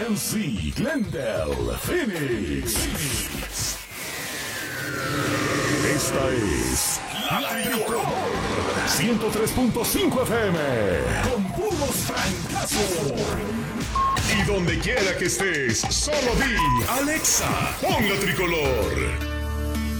GNC, Glendale, Phoenix. Esta es La Tricolor 103.5 FM con puros francazos. Y donde quiera que estés, solo di Alexa, pon La Tricolor.